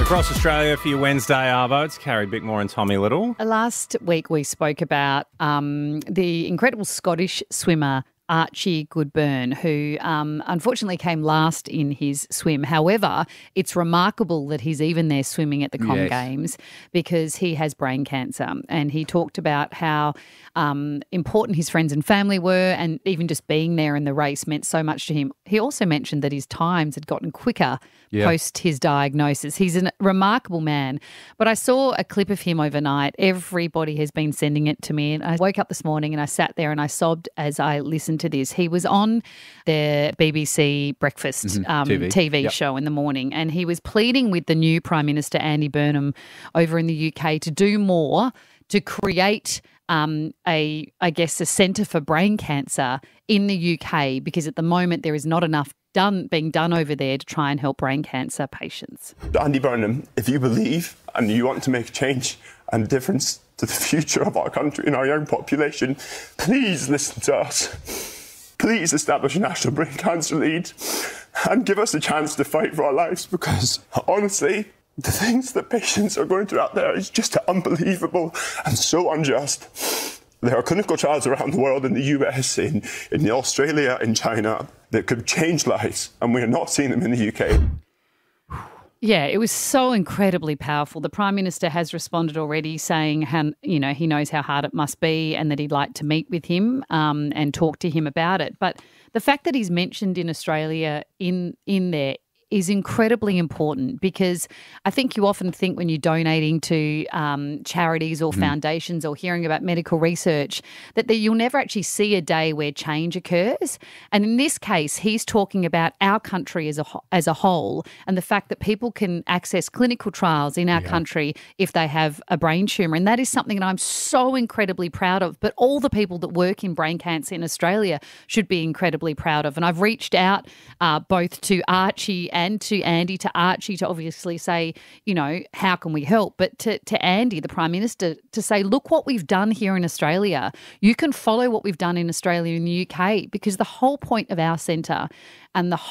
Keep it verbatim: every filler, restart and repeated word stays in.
across Australia for your Wednesday arvo. It's Carrie Bickmore and Tommy Little. Last week we spoke about um, the incredible Scottish swimmer Archie Goodburn, who um, unfortunately came last in his swim. However, it's remarkable that he's even there swimming at the Com Yes. Games because he has brain cancer. And he talked about how um, important his friends and family were, and even just being there in the race meant so much to him. He also mentioned that his times had gotten quicker Yeah. post his diagnosis. He's a remarkable man. But I saw a clip of him overnight. Everybody has been sending it to me. And I woke up this morning and I sat there and I sobbed as I listened to this. He was on the B B C Breakfast Mhm. um, T V. T V Yep. show in the morning, and he was pleading with the new Prime Minister, Andy Burnham, over in the U K to do more to create um, a, I guess, a centre for brain cancer in the U K, because at the moment there is not enough done being done over there to try and help brain cancer patients. Andy Burnham, if you believe and you want to make a change and a difference to the future of our country and our young population, please listen to us. Please establish a national brain cancer lead and give us a chance to fight for our lives, because honestly, the things that patients are going through out there is just unbelievable and so unjust. There are clinical trials around the world, in the U S, in, in Australia, in China, that could change lives, and we are not seeing them in the U K. Yeah, it was so incredibly powerful. The Prime Minister has responded already, saying, how, you know, he knows how hard it must be and that he'd like to meet with him um, and talk to him about it. But the fact that he's mentioned in Australia in in there is incredibly important, because I think you often think when you're donating to um, charities or foundations or hearing about medical research that, that you'll never actually see a day where change occurs. And in this case, he's talking about our country as a ho- as a whole, and the fact that people can access clinical trials in our Yeah. country if they have a brain tumour. And that is something that I'm so incredibly proud of. But all the people that work in brain cancer in Australia should be incredibly proud of. And I've reached out uh, both to Archie and to Andy, to Archie to obviously say, you know, how can we help? But to, to Andy, the Prime Minister, to say, look what we've done here in Australia. You can follow what we've done in Australia and the U K, because the whole point of our centre and the